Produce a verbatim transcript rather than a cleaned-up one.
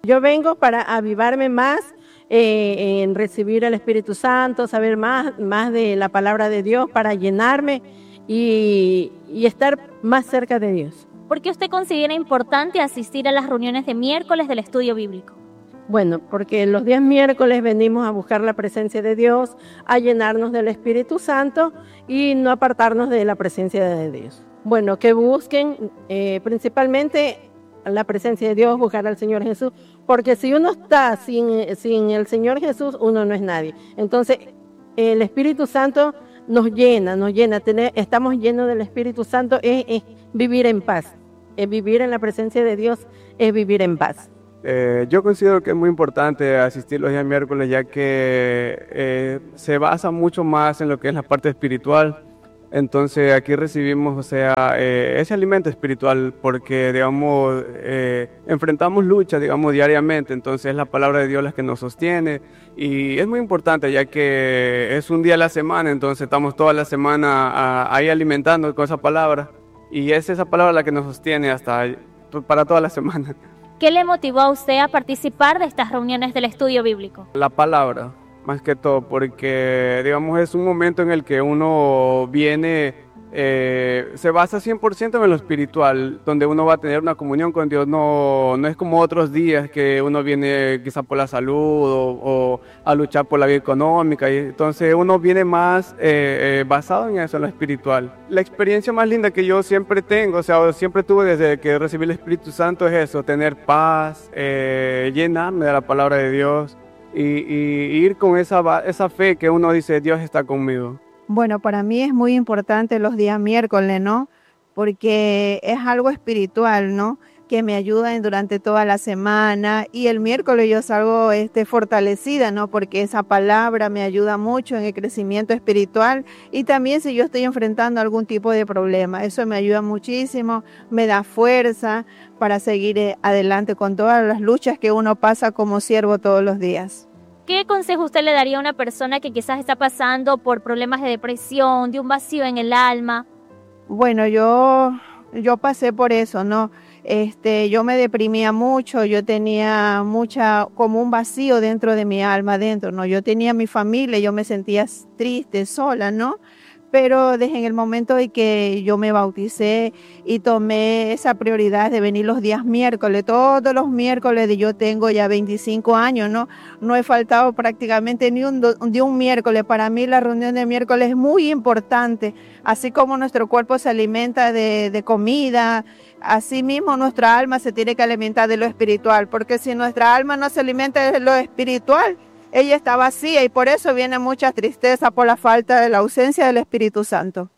Yo vengo para avivarme más eh, en recibir el Espíritu Santo, saber más, más de la palabra de Dios, para llenarme y, y estar más cerca de Dios. ¿Por qué usted considera importante asistir a las reuniones de miércoles del estudio bíblico? Bueno, porque los días miércoles venimos a buscar la presencia de Dios, a llenarnos del Espíritu Santo y no apartarnos de la presencia de Dios. Bueno, que busquen eh, principalmente la presencia de Dios, buscar al Señor Jesús, porque si uno está sin, sin el Señor Jesús, uno no es nadie. Entonces, el Espíritu Santo nos llena, nos llena, tener, estamos llenos del Espíritu Santo, es, es vivir en paz, es vivir en la presencia de Dios, es vivir en paz. Eh, yo considero que es muy importante asistir los días miércoles, ya que eh, se basa mucho más en lo que es la parte espiritual. Entonces aquí recibimos, o sea, eh, ese alimento espiritual, porque, digamos, eh, enfrentamos luchas, digamos, diariamente. Entonces es la palabra de Dios la que nos sostiene y es muy importante, ya que es un día a la semana, entonces estamos toda la semana a, ahí alimentando con esa palabra y es esa palabra la que nos sostiene hasta para toda la semana. ¿Qué le motivó a usted a participar de estas reuniones del estudio bíblico? La palabra, más que todo, porque, digamos, es un momento en el que uno viene, eh, se basa cien por ciento en lo espiritual, donde uno va a tener una comunión con Dios. No, no es como otros días que uno viene quizá por la salud o, o a luchar por la vida económica, y entonces uno viene más eh, eh, basado en eso, en lo espiritual. La experiencia más linda que yo siempre tengo, o sea, siempre tuve desde que recibí el Espíritu Santo, es eso, tener paz, eh, llenarme de la palabra de Dios. Y, y ir con esa, esa fe que uno dice, Dios está conmigo. Bueno, para mí es muy importante los días miércoles, ¿no? Porque es algo espiritual, ¿no? Que me ayuda durante toda la semana, y el miércoles yo salgo este, fortalecida, ¿no? Porque esa palabra me ayuda mucho en el crecimiento espiritual, y también si yo estoy enfrentando algún tipo de problema, eso me ayuda muchísimo, me da fuerza para seguir adelante con todas las luchas que uno pasa como siervo todos los días. ¿Qué consejo usted le daría a una persona que quizás está pasando por problemas de depresión, de un vacío en el alma? Bueno, yo, yo pasé por eso, ¿no? Este, yo me deprimía mucho, yo tenía mucha, como un vacío dentro de mi alma, dentro, ¿no? Yo tenía mi familia, yo me sentía triste, sola, ¿no? Pero desde en el momento de que yo me bauticé y tomé esa prioridad de venir los días miércoles, todos los miércoles, de yo tengo ya veinticinco años, ¿no? No he faltado prácticamente ni un, de un miércoles. Para mí la reunión de miércoles es muy importante, así como nuestro cuerpo se alimenta de, de comida, así mismo nuestra alma se tiene que alimentar de lo espiritual, porque si nuestra alma no se alimenta de lo espiritual, ella está vacía, y por eso viene mucha tristeza por la falta de la ausencia del Espíritu Santo.